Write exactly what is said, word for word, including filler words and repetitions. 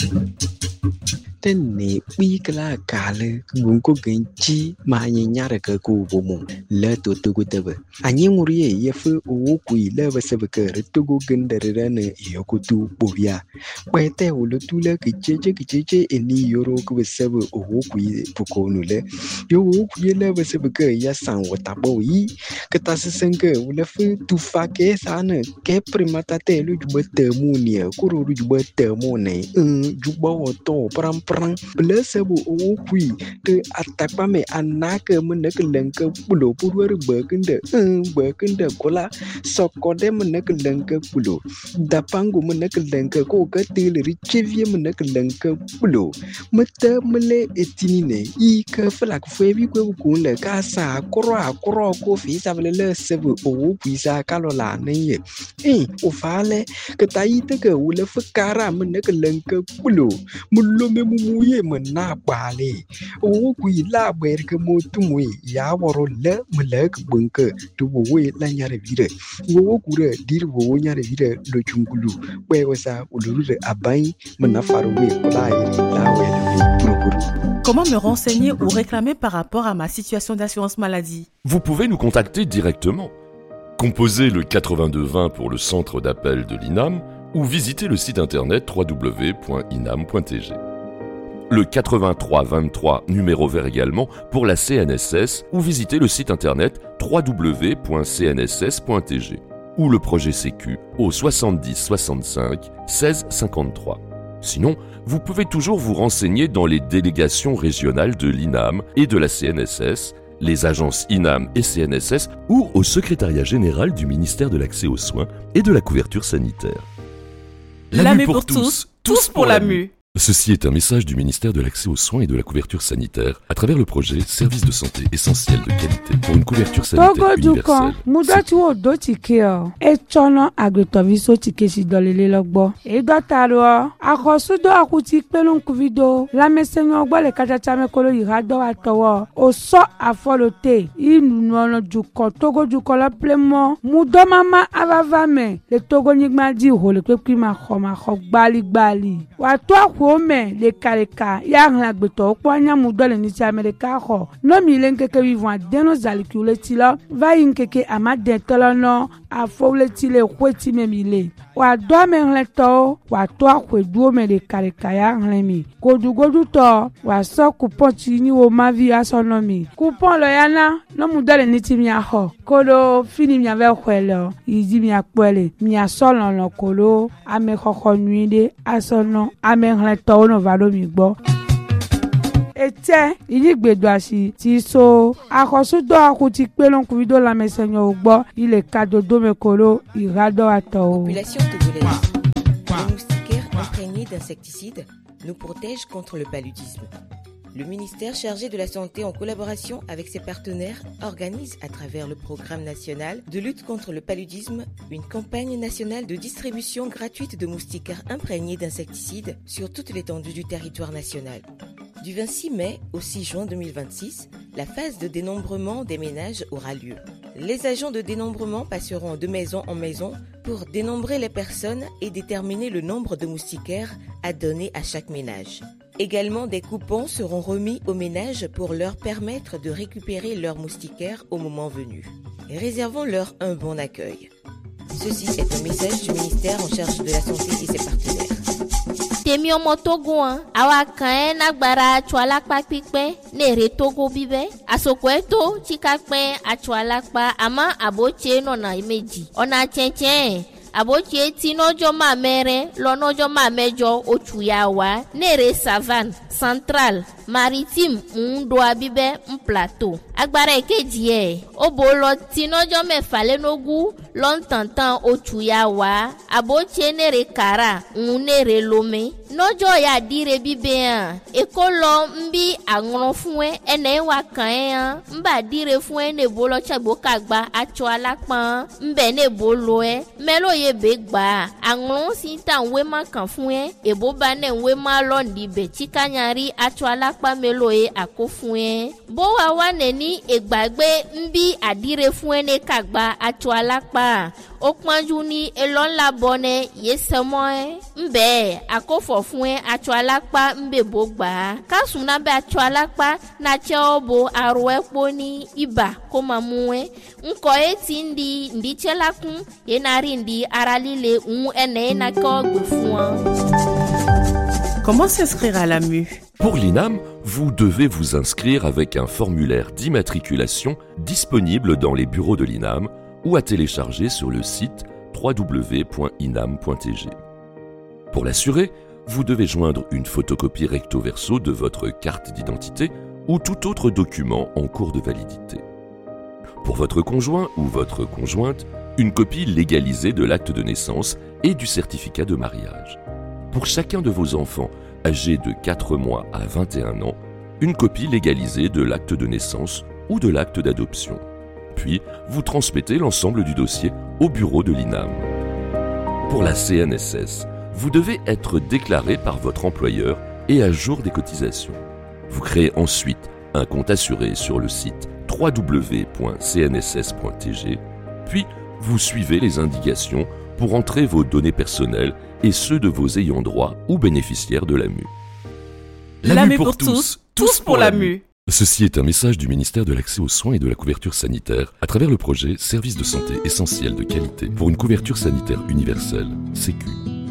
Tene bikla kale gunko genchi ma nyara ka ku bomo le to to gutebe anyi nguriye yefu o ku ile basebeke retogo gendere ne yokutu bobia kwete ulutule kicheche kicheche eni yoro ku basebe o ku pukonule yo ku ile basebeke ya san watabo yi katasenke ulefu tufake sana ke primata te lu jubete munia kuru jubete mone juba oto pram pram blesebo o kui te atakpa me anake meneke lenke pulo purwer bekende bekende kola sokode meneke lenke pulo dapango meneke lenke ko katile richevie meneke lenke pulo mete mele etinine i ka flak febi ko ko le ka sa kro akro ko fi savele le sebo o kui sa kalola ne eh o fale ke taite ke ule fakara meneke lenke pulo mulo me muye mena bale o ku ila berke motumwe ya woro le melek bunke to we la nyare vire wo ku re dir wo nyare vire lo chungulu we wasa uluru abai mena farwe la iri la we le. Comment me renseigner ou réclamer par rapport à ma situation d'assurance maladie? Vous pouvez nous contacter directement. Composez le quatre-vingt-deux vingt pour le centre d'appel de l'I N A M ou visitez le site internet w w w point inam point t g. Le quatre-vingt-trois vingt-trois numéro vert également pour la C N S S ou visitez le site internet w w w point c n s s point t g ou le projet Sécu au soixante-dix soixante-cinq seize cinquante-trois. Sinon, vous pouvez toujours vous renseigner dans les délégations régionales de l'I N A M et de la C N S S, les agences I N A M et C N S S ou au secrétariat général du ministère de l'accès aux soins et de la couverture sanitaire. La, la mue pour, pour tous, tous pour la mue. Ceci est un message du ministère de l'accès aux soins et de la couverture sanitaire à travers le projet Service de santé essentiel de qualité pour une couverture sanitaire universelle. Mudati wo do tikeo e chono agretoviso tikeshi dolele logbo e dotaro akosu do akuti pelon kuvido la mesenyo gbo le kachacha me kolo irado atowo o so afolote inu no juko togo juko la plemo mudo mama avava me le togo nigma di ho le pepi ma khoma kho gbali gbali wa to Ome le kareka ya ngagbeto kwanya mudole ni ti America ho no mi lenkeke vivant deno zalikule tilo va yinkeke amade tolono afole tile kweti memile wa do me ngleto wa to akwedu me le kareka ya nglemi godu godu to wa so coupon ti ni o ma vi asonomi coupon lo yana no mudole ni ti mi ho kolo fini mi ave kwelo idi mi apele mi asolon lo kolo ame kokko nuide asono ame tọ́wọ́nà valomi gbọ́. Ete idigbedo asi ti so akosudo akuti pelon kuvido la mesenyo gbọ́ ile kadodo mekolo irado ato. Population togolaise. Les moustiquaires imprégnés d'insecticides nous protègent contre le paludisme. Le ministère chargé de la Santé, en collaboration avec ses partenaires, organise à travers le programme national de lutte contre le paludisme une campagne nationale de distribution gratuite de moustiquaires imprégnés d'insecticides sur toute l'étendue du territoire national. Du vingt-six mai au six juin deux mille vingt-six, la phase de dénombrement des ménages aura lieu. Les agents de dénombrement passeront de maison en maison pour dénombrer les personnes et déterminer le nombre de moustiquaires à donner à chaque ménage. Également, des coupons seront remis aux ménages pour leur permettre de récupérer leurs moustiquaires au moment venu. Réservons-leur un bon accueil. Ceci est un message du ministère en charge de la santé et ses partenaires. Temio motogoan awa kan nagbara chwala pa pipe ne re togo bibe asokweto chikakpe achwala pa ama aboche no na imeji ona chenchen aboche tinojo mamere lonojo mamejo ochuyawa nere savane central maritime ndo abibe mplateau agbara ekeji e obolo tinojo mefale nogu lontantan ochuyawa aboche nere kara nere lome nojo ya dire bibe ekolo mbi agron fún ene wa kan mba dire fún ne bolo chagbo kagba acho alapan mbe ne bolo e melo ye be gba agron si tan we ma kan fún ebo ba ne we ma lo ndi be chikanyari acho ala lakpa melo e akofue bo wa wa neni egbagbe mbi adire fue ne kagba atwa lakpa okpanju ni elon la bone yesemoe mbe akofo fue atwa lakpa mbe bogba kasuna be atwa lakpa na cheobo arwe poni iba komamue nko etindi ndi chelakun yenari ndi aralile un ene na ko gbefuan. Comment s'inscrire à l'A M U? Pour l'I N A M, vous devez vous inscrire avec un formulaire d'immatriculation disponible dans les bureaux de l'I N A M ou à télécharger sur le site w w w point inam point t g. Pour l'assurer, vous devez joindre une photocopie recto verso de votre carte d'identité ou tout autre document en cours de validité. Pour votre conjoint ou votre conjointe, une copie légalisée de l'acte de naissance et du certificat de mariage. Pour chacun de vos enfants âgés de quatre mois à vingt et un ans, une copie légalisée de l'acte de naissance ou de l'acte d'adoption. Puis, vous transmettez l'ensemble du dossier au bureau de l'I N A M. Pour la C N S S, vous devez être déclaré par votre employeur et à jour des cotisations. Vous créez ensuite un compte assuré sur le site w w w point c n s s point t g, puis vous suivez les indications pour entrer vos données personnelles et ceux de vos ayants droit ou bénéficiaires de l'A M U. L'A M U pour tous, tous pour l'A M U. Ceci est un message du ministère de l'Accès aux soins et de la couverture sanitaire à travers le projet Services de santé essentiels de qualité pour une couverture sanitaire universelle, Sécu.